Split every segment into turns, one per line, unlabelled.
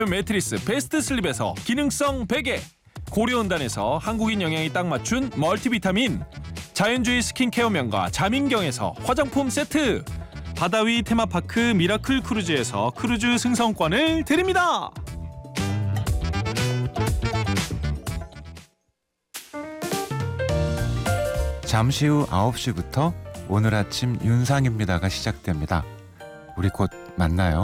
매트리스 베스트 슬립에서 기능성 베개, 고려온단에서 한국인 영양이 딱 맞춘 멀티비타민, 자연주의 스킨케어 명가 자민경에서 화장품 세트, 바다위 테마파크 미라클 크루즈에서 크루즈 승선권을 드립니다.
잠시 후 9시부터 오늘 아침 윤상입니다가 시작됩니다. 우리 곧 만나요.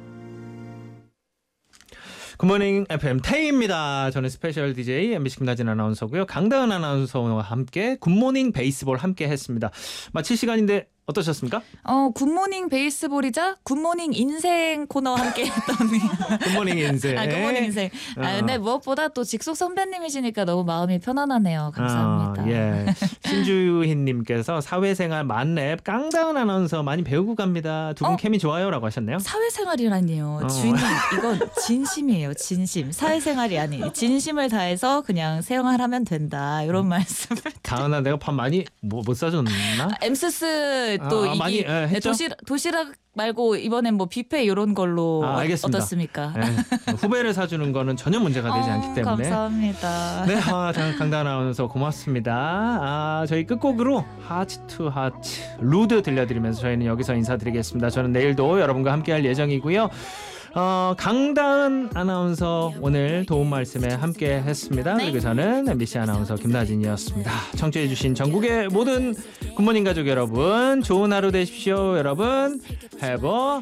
굿모닝 FM 태희입니다. 저는 스페셜 DJ MBC 김나진 아나운서고요. 강다은 아나운서와 함께 굿모닝 베이스볼 함께 했습니다. 마칠 시간인데 어떠셨습니까?
굿모닝 베이스볼이자 굿모닝 인생 코너 함께 했던
굿모닝 인생.
굿모닝 인생. 근데 무엇보다 또 직속 선배님이시니까 너무 마음이 편안하네요. 감사합니다.
예. 신주희님께서 사회생활 만렙 깡다은 아나운서 많이 배우고 갑니다. 두 분 케미 좋아요라고 하셨네요.
사회생활이라니요. 주님, 이건 진심이에요. 진심. 사회생활이 아니. 진심을 다해서 그냥 생활하면 된다. 이런 말씀을.
다은아, 내가 밥 많이 못 사줬나?
엠스스 또 이게
많이 했죠?
도시락 말고 이번엔 뭐 뷔페 이런 걸로
알겠습니다.
어떻습니까?
네. 후배를 사주는 거는 전혀 문제가 되지 않기 때문에.
감사합니다.
네, 강다은 아나운서 고맙습니다. 저희 끝곡으로 하트 투 하트 루드 들려드리면서 저희는 여기서 인사드리겠습니다. 저는 내일도 여러분과 함께할 예정이고요. 강다은 아나운서 오늘 도움 말씀에 함께 했습니다. 그리고 저는 MBC 아나운서 김나진이었습니다. 청취해주신 전국의 모든 굿모닝 가족 여러분, 좋은 하루 되십시오. 여러분, Have a